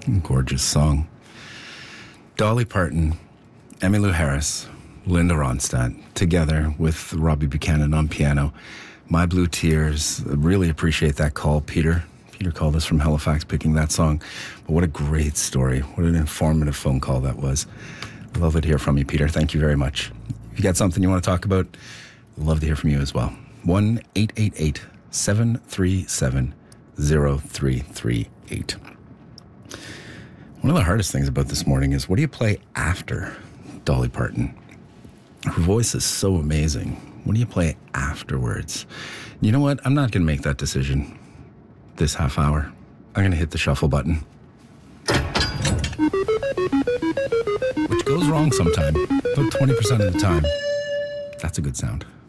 Gorgeous song. Dolly Parton, Emmylou Harris, Linda Ronstadt, together with Robbie Buchanan on piano. My Blue Tears. Really appreciate that call, Peter. Peter called us from Halifax picking that song. But what a great story. What an informative phone call that was. Love to hear from you, Peter. Thank you very much. If you got something you want to talk about, love to hear from you as well. 1-888-737-0338. One of the hardest things about this morning is, what do you play after Dolly Parton? Her voice is so amazing. What do you play afterwards? You know what? I'm not going to make that decision this half hour. I'm going to hit the shuffle button. Which goes wrong sometime, about 20% of the time. That's a good sound.